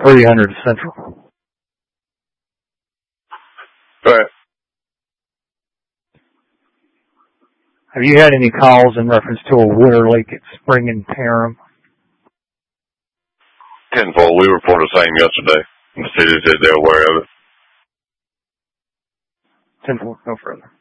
300 Central. Go ahead. Have you had any calls in reference to a water leak at Spring and Parham? 10-4. We reported the same yesterday. The city said they're aware of it. 10-4. No further.